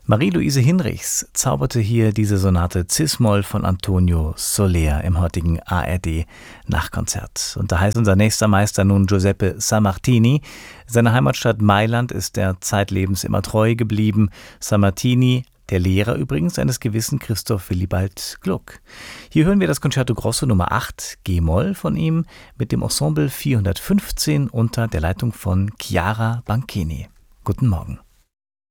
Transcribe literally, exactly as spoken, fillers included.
Marie-Louise Hinrichs zauberte hier diese Sonate Cis-Moll von Antonio Soler im heutigen A R D-Nachkonzert. Und da heißt unser nächster Meister nun Giuseppe Sammartini. Seiner Heimatstadt Mailand ist er zeitlebens immer treu geblieben. Sammartini, der Lehrer übrigens eines gewissen Christoph Willibald Gluck. Hier hören wir das Concerto Grosso Nummer acht, G-Moll von ihm, mit dem Ensemble vierhundertfünfzehn unter der Leitung von Chiara Banchini. Guten Morgen.